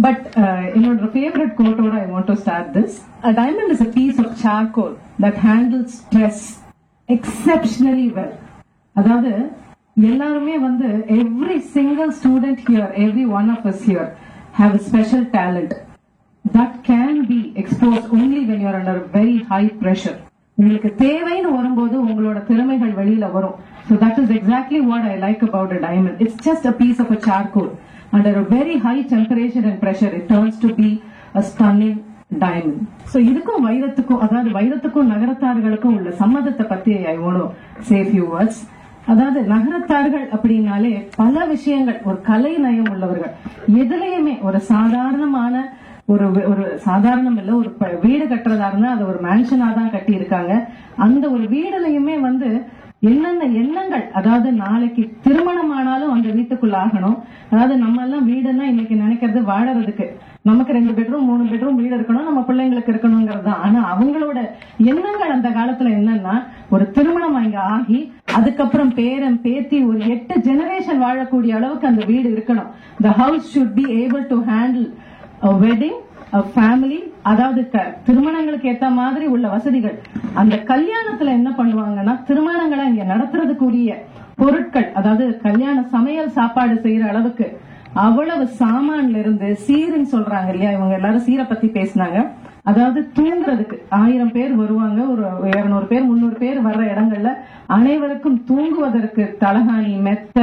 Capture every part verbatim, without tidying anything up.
But என்னோட favourite கோட்டோட I want to start this. A diamond is a piece of charcoal that handles stress exceptionally well. அதாவது எல்லாருமே வந்து every single student here, every one of us here have a special talent that can be exposed only when you are under very high pressure. உங்களுக்கு தேவைன்னு வரும்போது உங்களோட திறமைகள் வெளியில வரும். So that is exactly what I like about a diamond. It's just a piece of a charcoal. Under a very high temperature and pressure, it turns to be a stunning diamond. So இதுக்கும் வைரத்துக்கும், அதாவது வைரத்துக்கும் நகரத்தார்களுக்கும் உள்ள சம்மதத்தை பத்தி I want to say a few words. அதாவது நகரத்தார்கள் அப்படின்னாலே பல விஷயங்கள், ஒரு கலை நயம் உள்ளவர்கள். எதுலையுமே ஒரு சாதாரணமான ஒரு ஒரு சாதாரணம் இல்ல, ஒரு வீடு கட்டுறதா இருந்தா அது ஒரு மேன்ஷனா தான் கட்டி இருக்காங்க. அந்த ஒரு வீடுலயுமே வந்து என்னென்ன எண்ணங்கள், அதாவது நாளைக்கு திருமணம் ஆனாலும் அந்த வீட்டுக்குள்ள ஆகணும். அதாவது நம்ம எல்லாம் வீடுன்னா இன்னைக்கு நினைக்கிறது வாழறதுக்கு, நமக்கு ரெண்டு பெட்ரூம் மூணு பெட்ரூம் வீடு இருக்கணும், நம்ம பிள்ளைங்களுக்கு இருக்கணுங்கிறது தான். ஆனா அவங்களோட எண்ணங்கள் அந்த காலத்துல என்னன்னா, ஒரு திருமணம் அங்க ஆகி அதுக்கப்புறம் பேரன் பேத்தி ஒரு எட்டு ஜெனரேஷன் வாழக்கூடிய அளவுக்கு அந்த வீடு இருக்கணும். The house should be able to handle a wedding, a family, அதாவது திருமணங்களுக்கு ஏத்த மாதிரி உள்ள வசதிகள். அந்த கல்யாணத்துல என்ன பண்ணுவாங்கன்னா, திருமணங்களை இங்க நடத்துறதுக்குரிய பொருட்கள், அதாவது கல்யாண சமையல் சாப்பாடு செய்யற அளவுக்கு அவ்வளவு சாமான்ல இருந்து சீருன்னு சொல்றாங்க இல்லையா, இவங்க எல்லாரும் சீரை பத்தி பேசினாங்க. அதாவது தூங்குறதுக்கு ஆயிரம் பேர் வருவாங்க, ஒரு இருநூறு பேர் முன்னூறு பேர் வர்ற இடங்கள்ல அனைவருக்கும் தூங்குவதற்கு தலகாணி, மெத்த,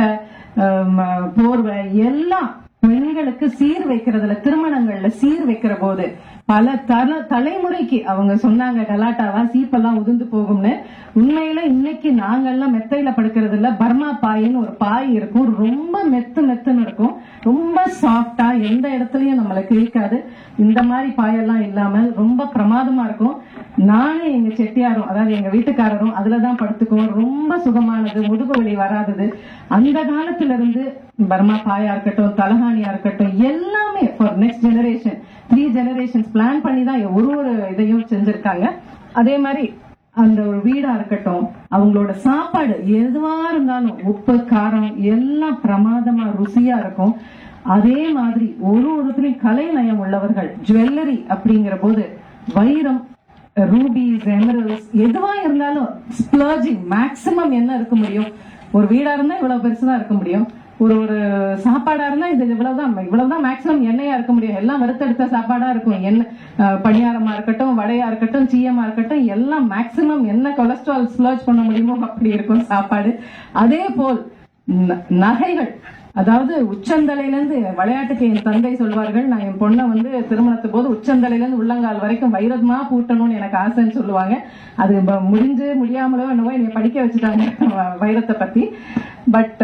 போர்வை எல்லாம் பெண்களுக்கு சீர் வைக்கிறதுல, திருமணங்கள்ல சீர் வைக்கிற போது பல தல தலைமுறைக்கு அவங்க சொன்னாங்க கலாட்டாவா சீப்பெல்லாம் உதிர்ந்து போகும்னு. உண்மையில இன்னைக்கு நாங்கெல்லாம் மெத்தையில படுக்கிறது இல்ல, பர்மா பாயின்னு ஒரு பாய் இருக்கும், ரொம்ப மெத்து மெத்துன்னு இருக்கும், ரொம்ப சாஃப்டா, எந்த இடத்துலயும் நம்மள கிழிக்காது. இந்த மாதிரி பாயெல்லாம் இல்லாம ரொம்ப பிரமாதமா இருக்கும். நானும் எங்க செட்டியாரும், அதாவது எங்க வீட்டுக்காரரும் அதுலதான் படுத்துக்குவோம். ரொம்ப சுகமானது, முதுகு வலி வராதது. அந்த காலத்துல இருந்து பர்மா பாயா இருக்கட்டும், தலகாணியா இருக்கட்டும், எல்லாமே for next generation, three generations plan பண்ணி தான் ஒரு ஒரு இதையும் செஞ்சிருக்காங்க. அதே மாதிரி அந்த ஒரு வீடா இருக்கட்டும், அவங்களோட சாப்பாடு எதுவா இருந்தாலும் உப்பு காரம் எல்லாம் பிரமாதமா ருசியா இருக்கும். அதே மாதிரி ஒரு ஒருத்தரையும் கலை நயம் உள்ளவர்கள். ஜுவல்லரி அப்படிங்கிற போது வைரம், ரூபீஸ், எமரல்ஸ் எதுவா இருந்தாலும் ஸ்ப்ளர்ஜிங் மேக்சிமம் என்ன இருக்க முடியும், ஒரு வீடா இருந்தா இவ்வளவு பெருசுதான் இருக்க முடியும், ஒரு ஒரு சாப்பாடா இருந்தா இது இவ்வளவுதான் இவ்வளவுதான் மேக்சிமம் எண்ணெயா இருக்க முடியும். எல்லாம் வறுத்தெடுத்த சாப்பாடா இருக்கும். எண்ணெய் பணியாரமா இருக்கட்டும், வடையா இருக்கட்டும், சீயமா இருக்கட்டும், எல்லாம் மேக்சிமம் என்ன கொலஸ்ட்ரால் ஸ்ப்ளர்ஜ் பண்ண முடியுமோ அப்படி இருக்கும் சாப்பாடு. அதே போல் நகைகள், அதாவது உச்சந்தலையில இருந்து, விளையாட்டுக்கு என் தந்தை சொல்வார்கள், நான் என் பொண்ணை வந்து திருமணத்து போது உச்சந்தலையில இருந்து உள்ளங்கால் வரைக்கும் வைரமா பூட்டணும்னு எனக்கு ஆசைன்னு சொல்லுவாங்க. அது முடிஞ்சு முடியாமலோ என்னவோ என்னை படிக்க வச்சுட்டாங்க வைரத்தை பத்தி. பட்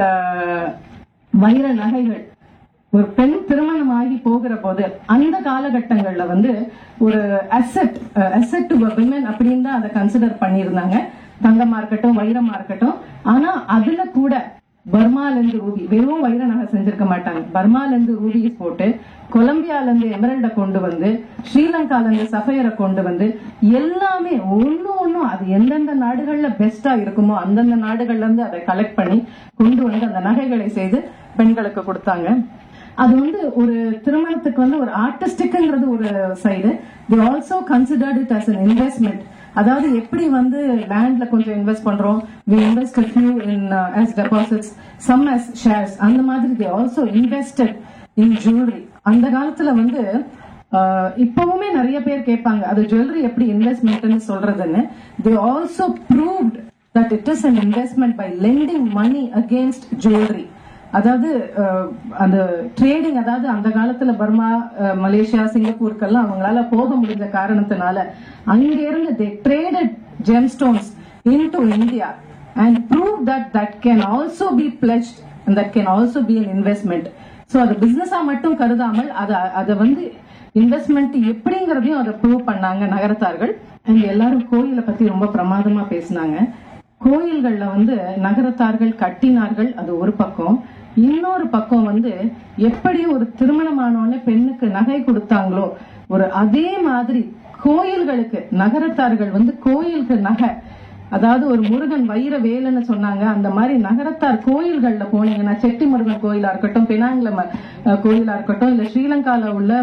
வைர நகைகள், ஒரு பெண் திருமணம் ஆகி போகிற போது அந்த காலகட்டங்கள்ல வந்து ஒரு அசெட் அசெட் டு விமன் அப்படின்னு தான் அதை கன்சிடர் பண்ணியிருந்தாங்க. தங்கமா இருக்கட்டும், வைரமா இருக்கட்டும். ஆனா அதுல கூட பர்மால இருந்து ரூபி, வெறும் வைர நகை செஞ்சிருக்க மாட்டாங்க. பர்மால இருந்து ரூபிஸ் போட்டு, கொலம்பியால இருந்து எமரல்ட கொண்டு வந்து, ஸ்ரீலங்கால இருந்து சஃபயரை கொண்டு வந்து, எல்லாமே ஒன்னு ஒன்னும் அது எந்தெந்த நாடுகள்ல பெஸ்டா இருக்குமோ அந்தந்த நாடுகள்ல இருந்து அதை கலெக்ட் பண்ணி கொண்டு வந்து அந்த நகைகளை செய்து பெண்களுக்கு கொடுத்தாங்க. அது வந்து ஒரு திருமணத்துக்கு வந்து ஒரு ஆர்டிஸ்டிக்ங்கிறது ஒரு side. they also considered it as an investment. அதாவது எப்படி வந்து லேண்ட்ல கொஞ்சம் இன்வெஸ்ட் பண்றோம், we invest a few in uh, as deposits, some as shares, அந்த மாதிரி they also invested in jewelry. அந்த காலத்துல வந்து இப்பவுமே நிறைய பேர் கேட்பாங்க அது ஜுவல்லரி எப்படி இன்வெஸ்ட்மெண்ட்னு சொல்றதுன்னு. they also proved that it is an investment by lending money against jewelry. அதாவது அந்த ட்ரேடிங், அதாவது அந்த காலத்துல பர்மா, மலேசியா, சிங்கப்பூருக்கெல்லாம் அவங்களால போக முடிஞ்ச காரணத்தினால அங்க இருந்து they traded gemstones into India and proved that that can also be pledged and that can also be an investment. So அது பிசினஸா மட்டும் கருதாமல் அதை அதை வந்து இன்வெஸ்ட்மெண்ட் எப்படிங்கறதையும் அதை ப்ரூவ் பண்ணாங்க நகரத்தார்கள். அண்ட் எல்லாரும் கோயிலை பத்தி ரொம்ப பிரமாதமா பேசினாங்க. கோயில்கள்ல வந்து நகரத்தார்கள் கட்டினார்கள், அது ஒரு பக்கம். இன்னொரு பக்கம் வந்து எப்படி ஒரு திருமணமானோன்னு பெண்ணுக்கு நகை கொடுத்தாங்களோ ஒரு அதே மாதிரி கோயில்களுக்கு நகரத்தார்கள் வந்து கோயிலுக்கு நகை, அதாவது ஒரு முருகன் வைர வேலுன்னு சொன்னாங்க. அந்த மாதிரி நகரத்தார் கோயில்கள்ல போனீங்கன்னா, செட்டி முருகன் கோயிலா இருக்கட்டும், பினாங்கில கோயிலா இருக்கட்டும், இல்ல ஸ்ரீலங்கால உள்ள